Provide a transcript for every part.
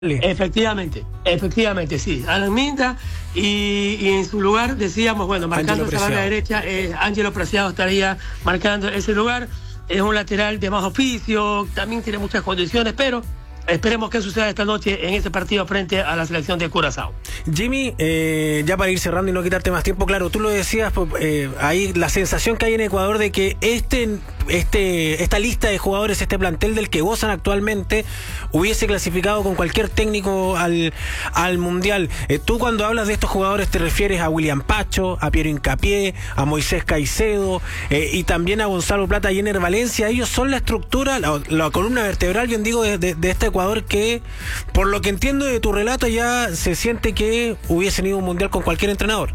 Efectivamente, sí. Alan Minda y en su lugar decíamos, bueno, marcando esa banda derecha, Ángelo Preciado estaría marcando ese lugar. Es un lateral de más oficio, también tiene muchas condiciones, pero esperemos que suceda esta noche en ese partido frente a la selección de Curazao. Jimmy, ya para ir cerrando y no quitarte más tiempo, claro, tú lo decías, ahí la sensación que hay en Ecuador de que esta lista de jugadores, este plantel del que gozan actualmente, hubiese clasificado con cualquier técnico al Mundial. Tú cuando hablas de estos jugadores te refieres a William Pacho, a Piero Hincapié, a Moisés Caicedo y también a Gonzalo Plata y Ener Valencia. Ellos son la estructura, la columna vertebral, bien digo, de este Ecuador que, por lo que entiendo de tu relato, ya se siente que hubiesen ido a un Mundial con cualquier entrenador.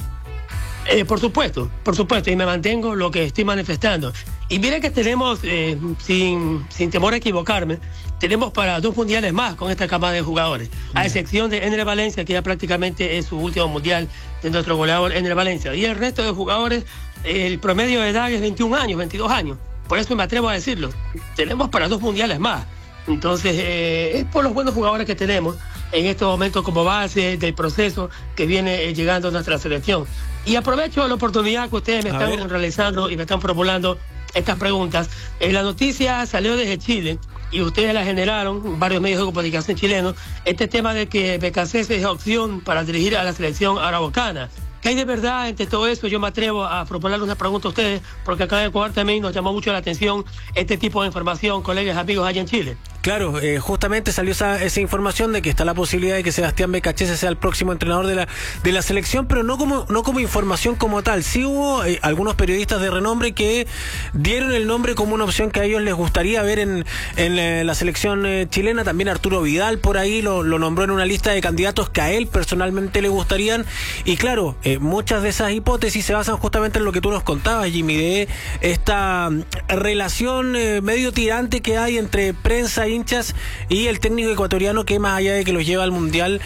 Por supuesto, y me mantengo lo que estoy manifestando. Y mira que tenemos, sin temor a equivocarme, tenemos para 2 mundiales más con esta camada de jugadores, a excepción de Ener Valencia, que ya prácticamente es su último mundial de nuestro goleador Ener Valencia. Y el resto de jugadores, el promedio de edad es 21 años, 22 años. Por eso me atrevo a decirlo, tenemos para 2 mundiales más. Entonces, es por los buenos jugadores que tenemos en estos momentos como base del proceso que viene llegando a nuestra selección. Y aprovecho la oportunidad que ustedes me están realizando y me están formulando estas preguntas. La noticia salió desde Chile y ustedes la generaron, varios medios de comunicación chilenos, este tema de que Becasese es opción para dirigir a la selección araucana. ¿Qué hay de verdad entre todo eso? Yo me atrevo a proponerle una pregunta a ustedes, porque acá en Ecuador también nos llamó mucho la atención este tipo de información, colegas, amigos allá en Chile. Claro, justamente salió esa información de que está la posibilidad de que Sebastián Becasese sea el próximo entrenador de la selección, pero no como información como tal. Sí hubo algunos periodistas de renombre que dieron el nombre como una opción que a ellos les gustaría ver en la selección chilena. También Arturo Vidal por ahí lo nombró en una lista de candidatos que a él personalmente le gustarían. Y claro, muchas de esas hipótesis se basan justamente en lo que tú nos contabas, Jimmy, de esta relación medio tirante que hay entre prensa, hinchas y el técnico ecuatoriano, que más allá de que los lleva al Mundial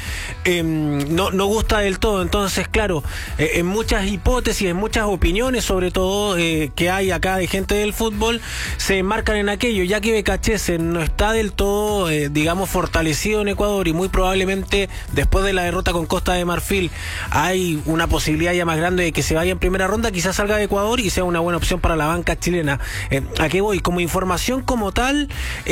no gusta del todo. Entonces, claro, en muchas hipótesis, en muchas opiniones sobre todo que hay acá de gente del fútbol, se enmarcan en aquello, ya que Becasese no está del todo digamos fortalecido en Ecuador y muy probablemente después de la derrota con Costa de Marfil hay una posibilidad ya más grande de que se vaya en primera ronda, quizás salga de Ecuador y sea una buena opción para la banca chilena. ¿A qué voy? Como información como tal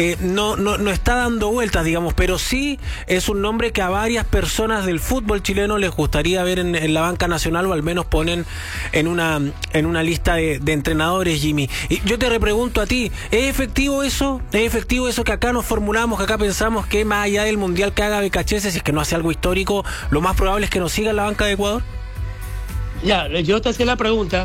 no está dando vueltas, digamos, pero sí es un nombre que a varias personas del fútbol chileno les gustaría ver en la banca nacional, o al menos ponen en una lista de entrenadores, Jimmy. Y yo te repregunto a ti, ¿es efectivo eso? ¿Es efectivo eso que acá nos formulamos, que acá pensamos que más allá del Mundial que haga Becasese, si es que no hace algo histórico, lo más probable es que nos siga en la banca de Ecuador? Ya, yo te hacía la pregunta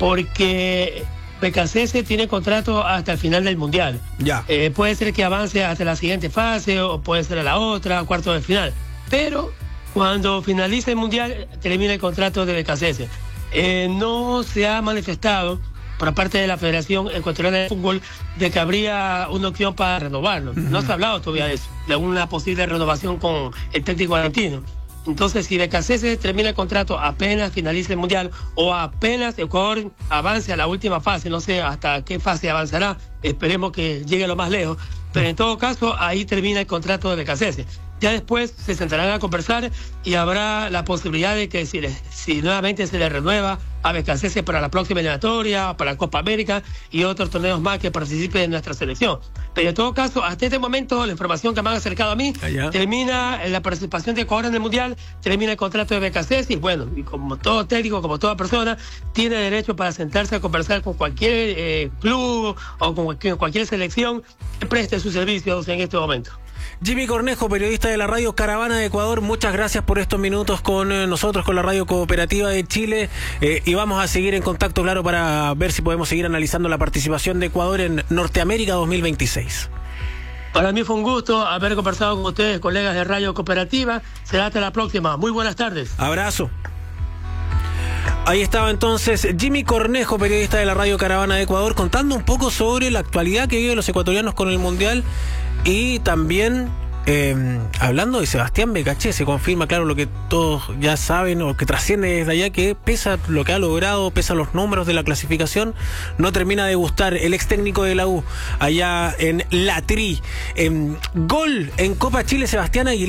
porque Becasese tiene contrato hasta el final del Mundial. Ya. Puede ser que avance hasta la siguiente fase, o puede ser a la otra, cuarto de final. Pero cuando finalice el Mundial, termina el contrato de Becasese. No se ha manifestado por parte de la Federación Ecuatoriana de Fútbol de que habría una opción para renovarlo. No se ha hablado todavía de eso, de una posible renovación con el técnico argentino. Entonces, si Becasese termina el contrato apenas finalice el Mundial o apenas Ecuador avance a la última fase, no sé hasta qué fase avanzará, esperemos que llegue lo más lejos, pero en todo caso, ahí termina el contrato de Becasese. Ya después se sentarán a conversar y habrá la posibilidad de que si nuevamente se le renueva a Becasese para la próxima eliminatoria, para la Copa América y otros torneos más que participen en nuestra selección. Pero en todo caso, hasta este momento, la información que me han acercado a mí, termina la participación de Ecuador en el Mundial, termina el contrato de Becasese y bueno, y como todo técnico, como toda persona, tiene derecho para sentarse a conversar con cualquier club o con cualquier selección que preste sus servicios en este momento. Jimmy Cornejo, periodista de la radio Caravana de Ecuador, muchas gracias por estos minutos con nosotros, con la Radio Cooperativa de Chile, y vamos a seguir en contacto, claro, para ver si podemos seguir analizando la participación de Ecuador en Norteamérica 2026. Para mí fue un gusto haber conversado con ustedes, colegas de Radio Cooperativa. Será hasta la próxima. Muy buenas tardes. Abrazo. Ahí estaba entonces Jimmy Cornejo, periodista de la Radio Caravana de Ecuador, contando un poco sobre la actualidad que viven los ecuatorianos con el Mundial y también Hablando de Sebastián Becachese, se confirma, claro, lo que todos ya saben o que trasciende desde allá, que pese a lo que ha logrado, pese a los números de la clasificación, no termina de gustar el ex técnico de la U allá en La Tri. Gol en Copa Chile, Sebastián Aguilera.